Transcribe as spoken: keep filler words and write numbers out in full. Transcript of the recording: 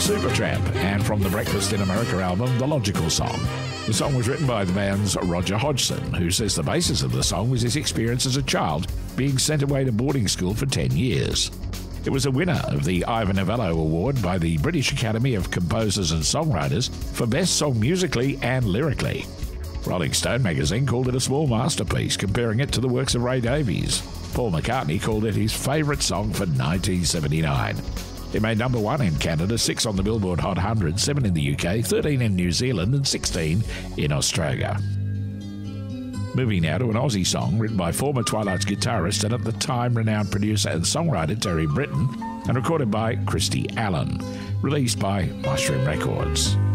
Supertramp, and from the Breakfast in America album, The Logical Song. The song was written by the band's Roger Hodgson, who says the basis of the song was his experience as a child being sent away to boarding school for ten years. It was a winner of the Ivor Novello Award by the British Academy of Composers and Songwriters for Best Song Musically and Lyrically. Rolling Stone magazine called it a small masterpiece, comparing it to the works of Ray Davies. Paul McCartney called it his favourite song for nineteen seventy-nine. It made number one in Canada, six on the Billboard Hot one hundred, seven in the U K, thirteen in New Zealand and sixteen in Australia. Moving now to an Aussie song written by former Twilight's guitarist and at the time renowned producer and songwriter Terry Britton and recorded by Christy Allen, released by Mushroom Records.